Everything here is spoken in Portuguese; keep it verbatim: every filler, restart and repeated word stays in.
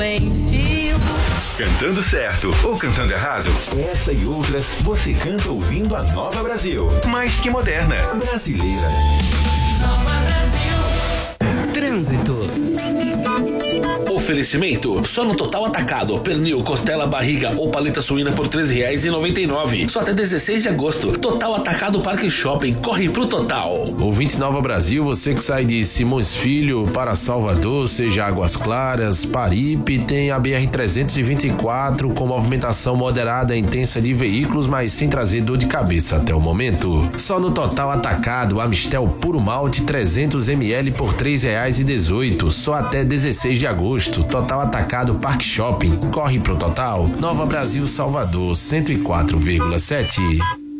Cantando certo ou cantando errado? Essa e outras você canta ouvindo a Nova Brasil. Mais que moderna, brasileira. Nova Brasil. Trânsito. Oferecimento, só no Total Atacado, pernil, costela, barriga ou paleta suína por três reais e noventa e nove. Só até dezesseis de agosto. Total Atacado Parque Shopping, corre pro Total. Ouvinte Nova Brasil, você que sai de Simões Filho para Salvador, seja Águas Claras, Paripe, tem a B R trezentos e vinte e quatro com movimentação moderada e intensa de veículos, mas sem trazer dor de cabeça até o momento. Só no Total Atacado, Amistel Puro Malte trezentos mililitros por três reais e dezoito. Só até dezesseis de agosto. Total Atacado Parque Shopping. Corre pro Total. Nova Brasil, Salvador, cento e quatro vírgula sete.